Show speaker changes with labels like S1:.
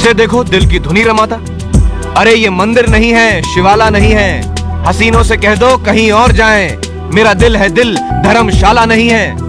S1: इसे देखो, दिल की धुनी रमाता। अरे ये मंदिर नहीं है, शिवाला नहीं है, हसीनों से कह दो कहीं और जाएं। मेरा दिल है दिल, धर्मशाला नहीं है।